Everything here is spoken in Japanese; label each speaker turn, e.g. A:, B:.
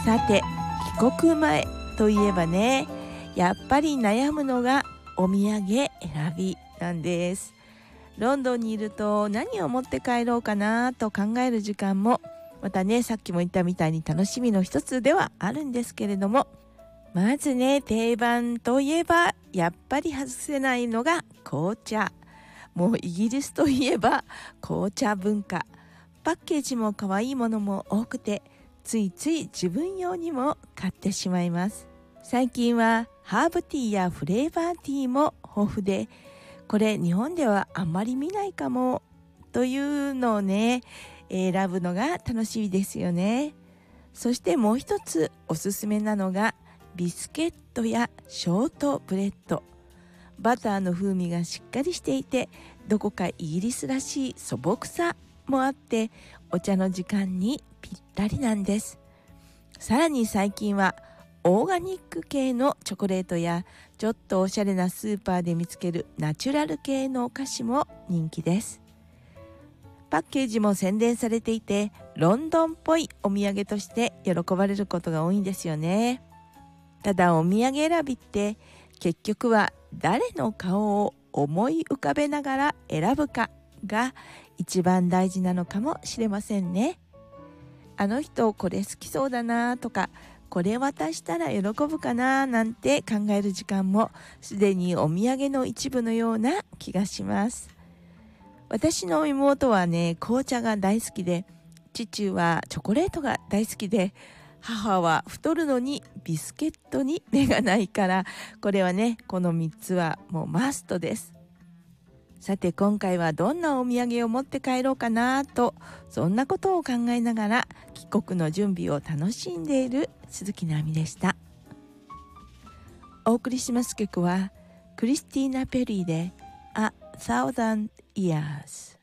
A: さて、帰国前といえばね、やっぱり悩むのがお土産選びなんです。ロンドンにいると何を持って帰ろうかなと考える時間もまたね、さっきも言ったみたいに楽しみの一つではあるんですけれども、まずね、定番といえばやっぱり外せないのが紅茶。もうイギリスといえば紅茶文化。パッケージも可愛いものも多くて、ついつい自分用にも買ってしまいます。最近はハーブティーやフレーバーティーも豊富で、これ日本ではあまり見ないかもというのをね、選ぶのが楽しみですよね。そしてもう一つおすすめなのがビスケットやショートブレッド。バターの風味がしっかりしていて、どこかイギリスらしい素朴さもあって、お茶の時間にぴったりなんです。さらに最近はオーガニック系のチョコレートや、ちょっとおしゃれなスーパーで見つけるナチュラル系のお菓子も人気です。パッケージも洗練されていて、ロンドンっぽいお土産として喜ばれることが多いんですよね。ただお土産選びって結局は誰の顔を思い浮かべながら選ぶかが一番大事なのかもしれませんね。あの人これ好きそうだなとか、これ渡したら喜ぶかななんて考える時間もすでにお土産の一部のような気がします。私の妹はね、紅茶が大好きで、父はチョコレートが大好きで、母は太るのにビスケットに目がないから、これはね、この3つはもうマストです。さて今回はどんなお土産を持って帰ろうかなと、そんなことを考えながら帰国の準備を楽しんでいる鈴木奈美でした。お送りします曲はクリスティーナ・ペリーで A Thousand Years。